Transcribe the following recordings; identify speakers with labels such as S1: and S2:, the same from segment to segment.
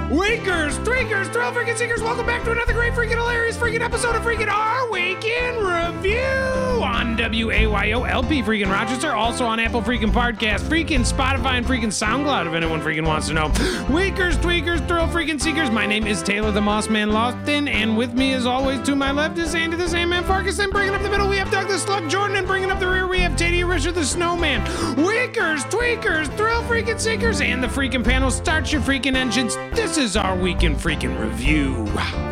S1: Wakers, tweakers, thrill freaking seekers, welcome back to another great freaking hilarious freaking episode of freaking Our Week in Review on WAYO LP freaking Rochester, also on Apple freaking Podcast, freaking Spotify, and freaking SoundCloud if anyone freaking wants to know. Wakers, tweakers, thrill freaking seekers, my name is Taylor the Moss Man Lofton, and with me as always to my left is Andy the Sandman Farkas, and bringing up the middle we have Doug the Slug Jordan, and bringing up the rear we have Teddy Richard the Snowman. Wakers, tweakers, thrill freaking seekers, and the freaking panel, start your freaking engines. This is our Week in Freaking Review.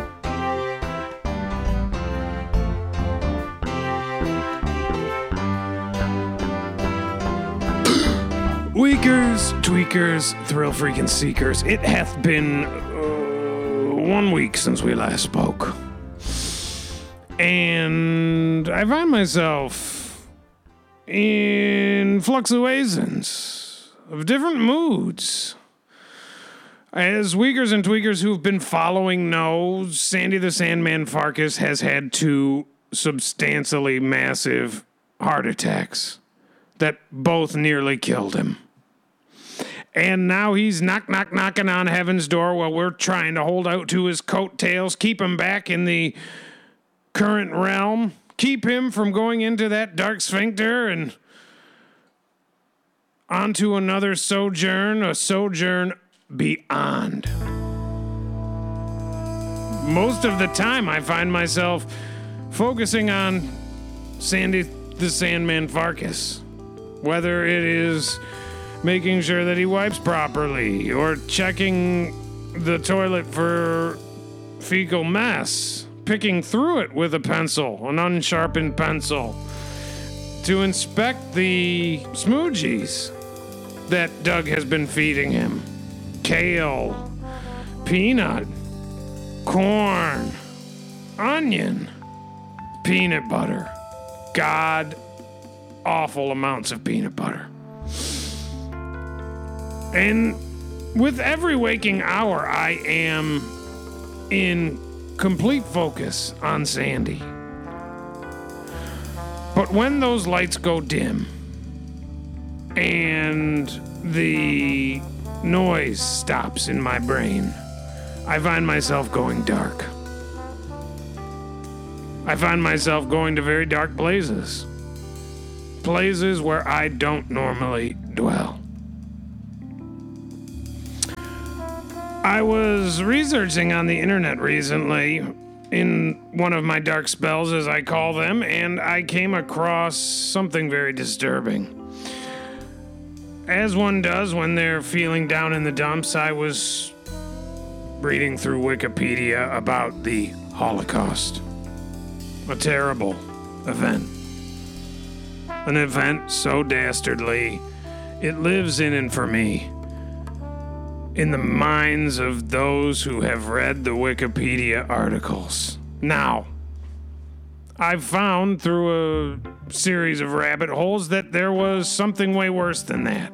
S1: Wakers, tweakers, thrill freaking seekers, it hath been 1 week since we last spoke. And I find myself in fluctuations of different moods. As Weakers and Tweakers who've been following know, Sandy the Sandman Farkas has had 2 substantially massive heart attacks that both nearly killed him. And now he's knocking on heaven's door while we're trying to hold out to his coattails, keep him back in the current realm, keep him from going into that dark sphincter and onto another sojourn, a sojourn beyond. Most of the time I find myself focusing on Sandy the Sandman Farkas, whether it is making sure that he wipes properly or checking the toilet for fecal mess, picking through it with a pencil, an unsharpened pencil, to inspect the smoogies that Doug has been feeding him. Kale, peanut, corn, onion, peanut butter. God awful amounts of peanut butter. And with every waking hour, I am in complete focus on Sandy. But when those lights go dim and the noise stops in my brain, I find myself going dark. I find myself going to very dark places. Places where I don't normally dwell. I was researching on the internet recently in one of my dark spells, as I call them, and I came across something very disturbing. As one does when they're feeling down in the dumps, I was reading through Wikipedia about the Holocaust. A terrible event. An event so dastardly, it lives in infamy in the minds of those who have read the Wikipedia articles. Now, I've found through a series of rabbit holes that there was something way worse than that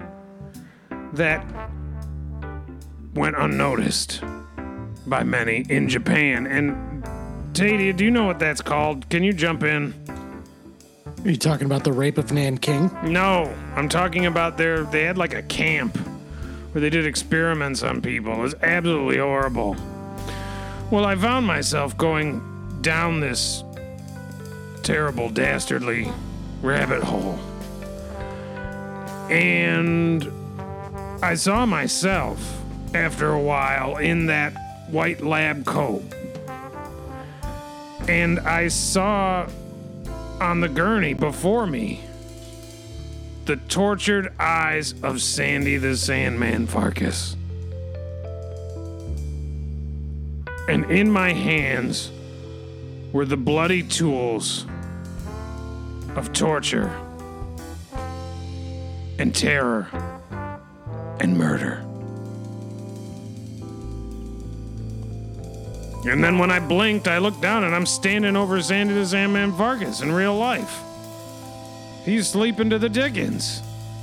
S1: went unnoticed by many in Japan. And Tadia, do you know what that's called? Can you jump in?
S2: Are you talking about the rape of Nanking?
S1: No, I'm talking about they had like a camp where they did experiments on people. It was absolutely horrible. Well, I found myself going down this terrible, dastardly rabbit hole. And I saw myself, after a while, in that white lab coat. And I saw on the gurney before me the tortured eyes of Sandy the Sandman Farkas. And in my hands were the bloody tools of torture and terror and murder. And then when I blinked, I looked down and I'm standing over Sandy the Sandman Farkas in real life. He's sleeping to the Dickens.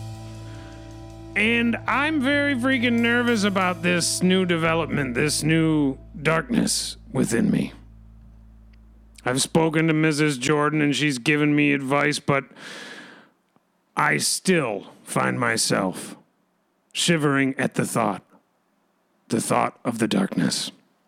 S1: And I'm very freaking nervous about this new development, this new darkness within me. I've spoken to Mrs. Jordan and she's given me advice, but I still find myself shivering at the thought the thought of the darkness.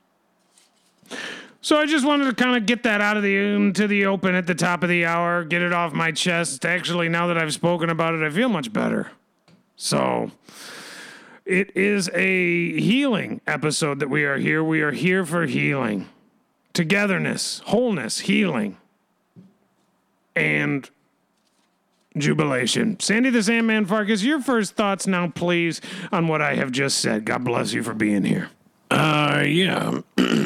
S1: So I just wanted to kind of get that out of into the open at the top of the hour, get it off my chest. Actually, now that I've spoken about it, I feel much better. So it is a healing episode that we are here. We are here for healing, togetherness, wholeness, healing, and jubilation. Sandy the Sandman Farkas, your first thoughts now, please, on what I have just said. God bless you for being here.
S3: Yeah.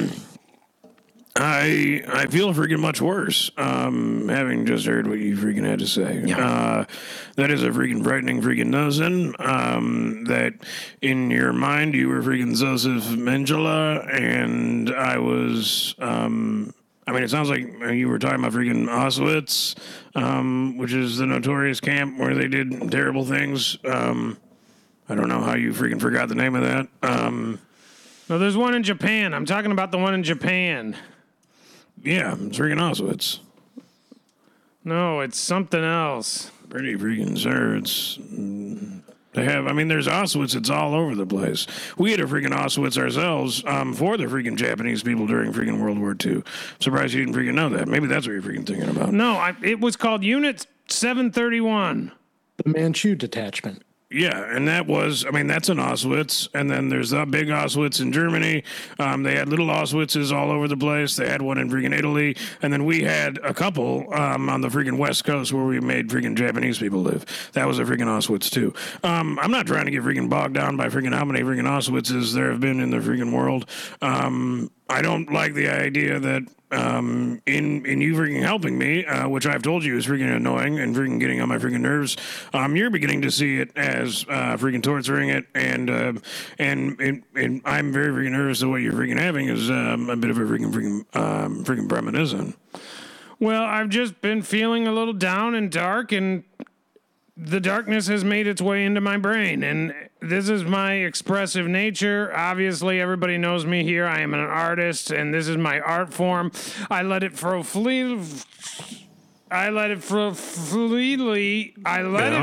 S3: I feel freaking much worse, having just heard what you freaking had to say.
S1: Yeah.
S3: That is a freaking frightening freaking notion, that in your mind you were freaking Joseph Mengele, and I was, it sounds like you were talking about freaking Auschwitz, which is the notorious camp where they did terrible things. I don't know how you freaking forgot the name of that.
S1: No, there's one in Japan. I'm talking about the one in Japan.
S3: Yeah, it's freaking Auschwitz.
S1: No, it's something else.
S3: Pretty freaking sure it's... They have, there's Auschwitz, it's all over the place. We had a freaking Auschwitz ourselves for the freaking Japanese people during freaking World War II. Surprised you didn't freaking know that. Maybe that's what you're freaking thinking about.
S1: No, it was called Unit 731.
S2: The Manchu detachment.
S3: Yeah, and that was, that's an Auschwitz, and then there's the big Auschwitz in Germany. They had little Auschwitzes all over the place. They had one in freaking Italy, and then we had a couple on the freaking West Coast where we made freaking Japanese people live. That was a freaking Auschwitz, too. I'm not trying to get freaking bogged down by freaking how many freaking Auschwitzes there have been in the freaking world. I don't like the idea that in you freaking helping me, which I've told you is freaking annoying and freaking getting on my freaking nerves, you're beginning to see it as freaking torturing it, and I'm very freaking nervous that what you're freaking having is a bit of a freaking premonition.
S1: Well, I've just been feeling a little down and dark, and the darkness has made its way into my brain, and this is my expressive nature. Obviously, everybody knows me here. I am an artist, and this is my art form. I let it flow freely. I let it flow freely. I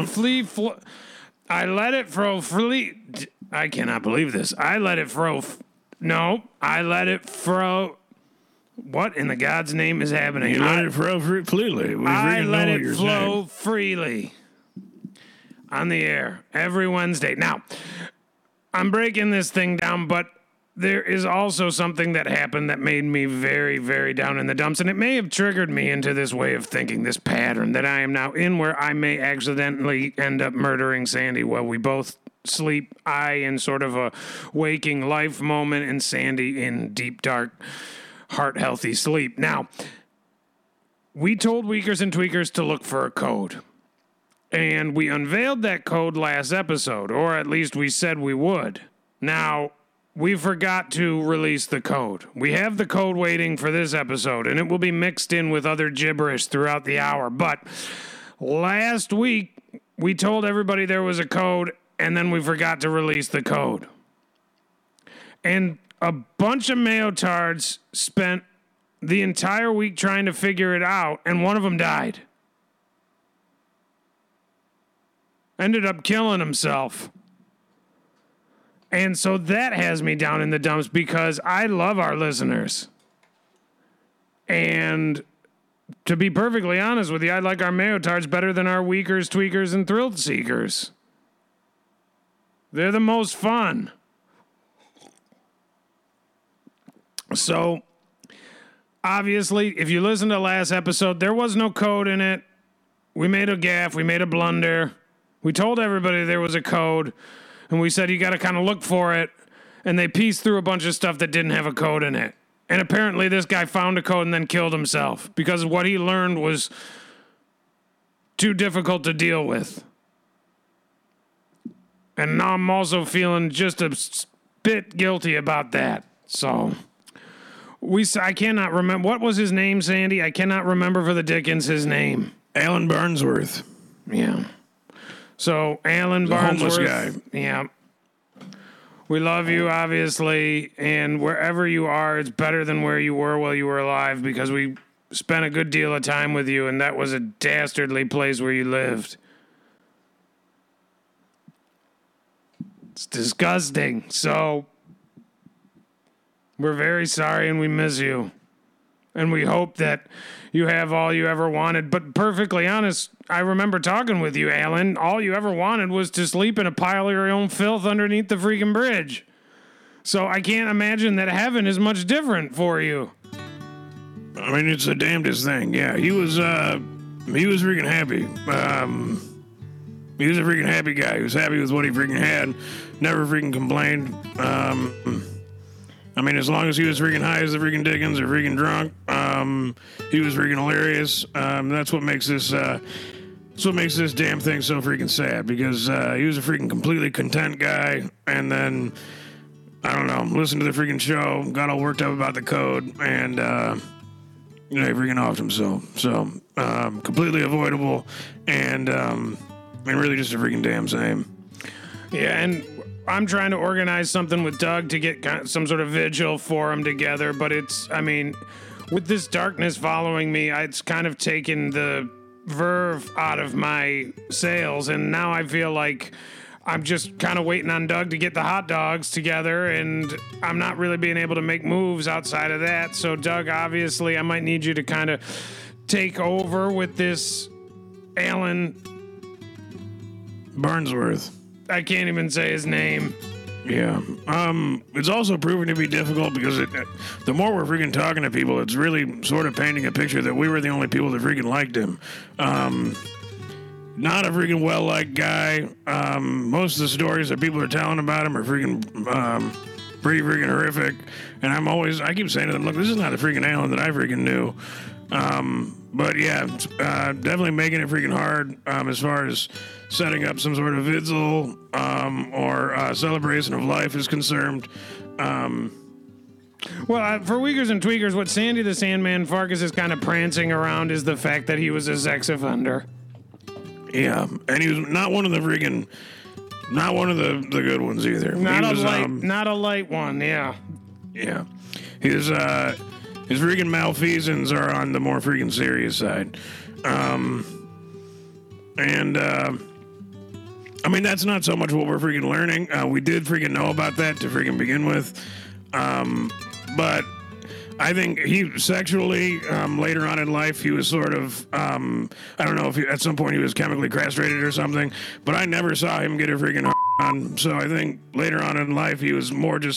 S1: cannot believe this. I let it flow. I let it flow. What in the God's name is happening?
S3: You let it flow freely.
S1: I let it flow freely. On the air every Wednesday. Now, I'm breaking this thing down, but there is also something that happened that made me very, very down in the dumps, and it may have triggered me into this way of thinking, this pattern that I am now in, where I may accidentally end up murdering Sandy while we both sleep, I in sort of a waking life moment, and Sandy in deep, dark, heart-healthy sleep. Now, we told Weakers and Tweakers to look for a code. And we unveiled that code last episode, or at least we said we would. Now, we forgot to release the code. We have the code waiting for this episode, and it will be mixed in with other gibberish throughout the hour. But last week, we told everybody there was a code, and then we forgot to release the code. And a bunch of Mayotards spent the entire week trying to figure it out, and one of them died. Ended up killing himself. And so that has me down in the dumps because I love our listeners. And to be perfectly honest with you, I like our Mayotards better than our Weakers, Tweakers, and Thrilled Seekers. They're the most fun. So, obviously, if you listen to last episode, there was no code in it. We made a gaffe. We made a blunder. We told everybody there was a code, and we said you got to kind of look for it, and they pieced through a bunch of stuff that didn't have a code in it. And apparently this guy found a code and then killed himself because what he learned was too difficult to deal with. And now I'm also feeling just a bit guilty about that. So I cannot remember. What was his name, Sandy? I cannot remember for the dickens his name.
S3: Alan Barnsworth.
S1: Yeah. So, Alan Barnsworth,
S3: homeless guy.
S1: Yeah. We love you, obviously, and wherever you are, it's better than where you were while you were alive because we spent a good deal of time with you, and that was a dastardly place where you lived. It's disgusting. So, We're very sorry and we miss you. And we hope that you have all you ever wanted. But perfectly honest, I remember talking with you, Alan. All you ever wanted was to sleep in a pile of your own filth underneath the freaking bridge. So I can't imagine that heaven is much different for you.
S3: I mean, it's the damnedest thing. Yeah, he was freaking happy. He was a freaking happy guy. He was happy with what he freaking had. Never freaking complained. I mean, as long as he was freaking high as the freaking Dickens or freaking drunk, he was freaking hilarious. That's what makes this damn thing so freaking sad, because he was a freaking completely content guy, and then, I don't know, listened to the freaking show, got all worked up about the code, and he freaking offed himself. So, completely avoidable, and really just a freaking damn shame.
S1: Yeah, and I'm trying to organize something with Doug to get some sort of vigil for him together, but with this darkness following me, it's kind of taken the verve out of my sails, and now I feel like I'm just kind of waiting on Doug to get the hot dogs together, and I'm not really being able to make moves outside of that. So, Doug, obviously, I might need you to kind of take over with this Alan
S3: Barnsworth.
S1: I can't even say his name.
S3: Yeah. It's also proving to be difficult because the more we're freaking talking to people, it's really sort of painting a picture that we were the only people that freaking liked him. Not a freaking well-liked guy. Most of the stories that people are telling about him are freaking pretty freaking horrific. And I keep saying to them, look, this is not the freaking Alan that I freaking knew. But yeah, definitely making it freaking hard as far as setting up some sort of vigil or celebration of life is concerned.
S1: Well, for Weakers and Tweakers, what Sandy the Sandman Farkas is kind of prancing around is the fact that he was a sex offender.
S3: Yeah, and he was not one of the good ones either.
S1: Not a light one. Yeah.
S3: Yeah, his freaking malfeasance are on the more freaking serious side. I mean, that's not so much what we're freaking learning. We did freaking know about that to freaking begin with. But I think he sexually, later on in life, he was sort of, I don't know if at some point he was chemically castrated or something, but I never saw him get a freaking on. So I think later on in life, he was more just